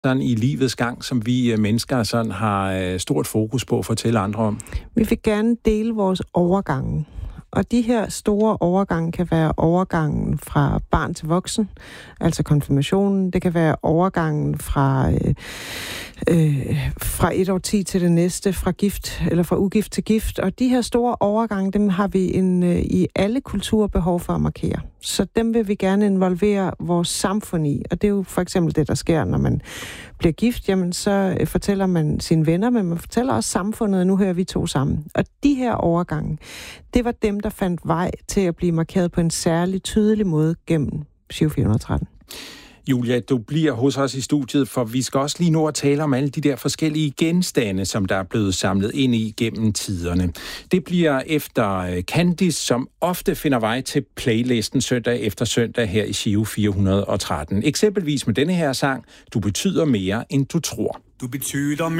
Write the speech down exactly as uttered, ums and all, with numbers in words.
sådan i livets gang, som vi mennesker sådan har stort fokus på at fortælle andre om? Vi vil gerne dele vores overgange. Og de her store overgange kan være overgangen fra barn til voksen, altså konfirmationen. Det kan være overgangen fra, øh, øh, fra et årti til det næste, fra gift eller fra ugift til gift. Og de her store overgange, dem har vi en, øh, i alle kulturer behov for at markere. Så dem vil vi gerne involvere vores samfund i. Og det er jo for eksempel det, der sker, når man bliver gift. Jamen, så fortæller man sine venner, men man fortæller også samfundet, og nu hører vi to sammen. Og de her overgange, det var dem, der fandt vej til at blive markeret på en særlig tydelig måde gennem Giro fire hundrede og tretten. Julia, du bliver hos os i studiet, for vi skal også lige nå at tale om alle de der forskellige genstande, som der er blevet samlet ind i gennem tiderne. Det bliver efter Candice, som ofte finder vej til playlisten søndag efter søndag her i Giro fire hundrede og tretten. Eksempelvis med denne her sang, Du betyder mere, end du tror. Du betyder mere